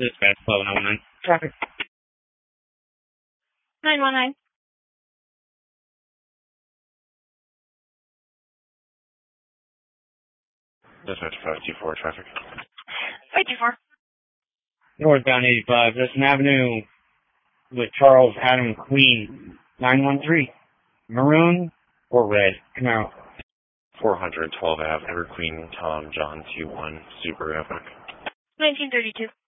Dispatch 1219. Traffic. 919. Dispatch 524 traffic. 524. Northbound 85, Justin Avenue with Charles Adam Queen. 913. Maroon or red? Camaro. 412 Ave, Evergreen, Tom, John, T1, Subaru Epic. 1932.